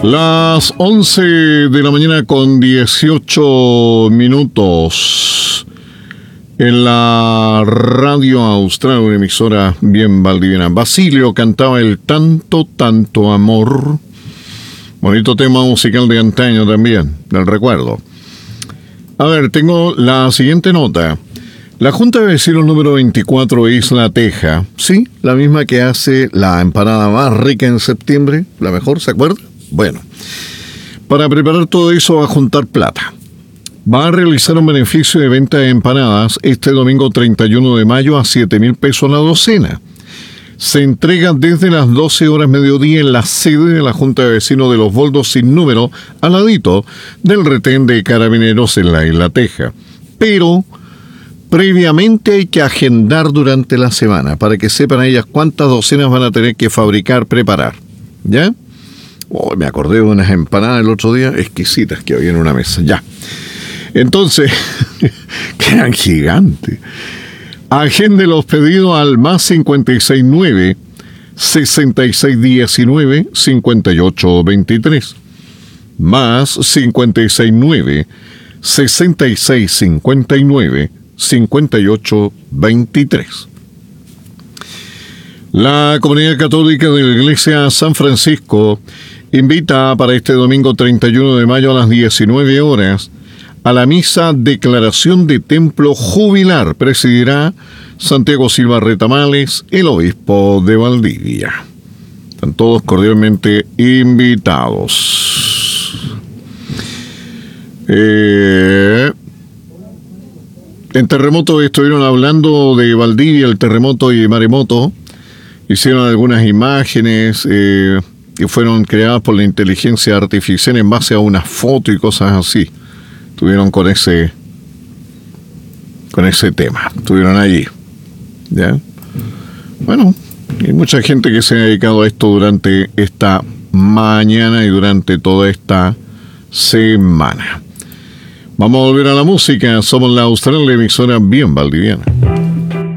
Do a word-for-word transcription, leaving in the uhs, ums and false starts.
Las once de la mañana con dieciocho minutos en la radio austral, una emisora bien valdiviana. Basilio cantaba el Tanto, Tanto Amor. Bonito tema musical de antaño también, del recuerdo. A ver, tengo la siguiente nota. La Junta de Vecinos número veinticuatro Isla Teja, sí, la misma que hace la empanada más rica en septiembre, la mejor, ¿se acuerda? Bueno, para preparar todo eso va a juntar plata. Va a realizar un beneficio de venta de empanadas este domingo treinta y uno de mayo a siete mil pesos la docena. Se entrega desde las doce horas mediodía en la sede de la Junta de Vecinos de Los Boldos sin número, al ladito del retén de Carabineros en la Isla Teja. Pero previamente hay que agendar durante la semana para que sepan ellas cuántas docenas van a tener que fabricar, preparar. ¿Ya? Oh, me acordé de unas empanadas el otro día exquisitas que había en una mesa. Ya. Entonces, que eran gigantes. Agende los pedidos al más cincuenta y seis nueve, sesenta y seis diecinueve, cincuenta y ocho veintitrés. Más cincuenta y seis nueve, sesenta y seis cincuenta y nueve, cincuenta y ocho veintitrés. La Comunidad Católica de la Iglesia San Francisco invita para este domingo treinta y uno de mayo a las diecinueve horas a la misa Declaración de Templo Jubilar. Presidirá Santiago Silva Retamales, el obispo de Valdivia. Están todos cordialmente invitados. Eh, en terremoto estuvieron hablando de Valdivia, el terremoto y maremoto. Hicieron algunas imágenes eh, que fueron creadas por la inteligencia artificial en base a una foto y cosas así. Estuvieron con ese con ese tema, estuvieron allí, ¿ya? Bueno, hay mucha gente que se ha dedicado a esto durante esta mañana y durante toda esta semana. Vamos a volver a la música. Somos la Austral, la emisora bien valdiviana.